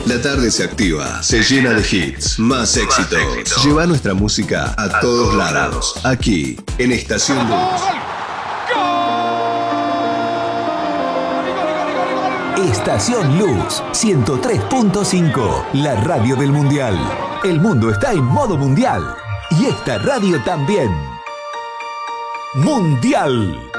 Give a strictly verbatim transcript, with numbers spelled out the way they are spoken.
La tarde se activa, se llena de hits, más éxitos. Más éxitos. Lleva nuestra música a, a todos, todos lados. lados. Aquí, en Estación Luz. Estación Luz ciento tres punto cinco, la radio del mundial. El mundo está en modo mundial y esta radio también. Mundial.